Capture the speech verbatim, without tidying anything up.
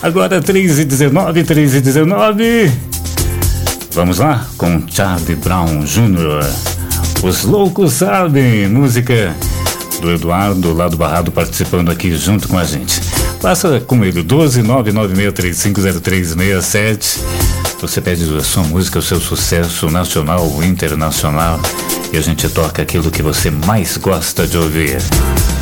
Agora três e dezenove, três e dezenove. Vamos lá com Charlie Brown Júnior Os Loucos Sabem, música do Eduardo lá do Barrado participando aqui junto com a gente. Passa com ele, doze nove nove seis três cinco zero três seis sete. Você pede a sua música, o seu sucesso nacional ou internacional, e a gente toca aquilo que você mais gosta de ouvir.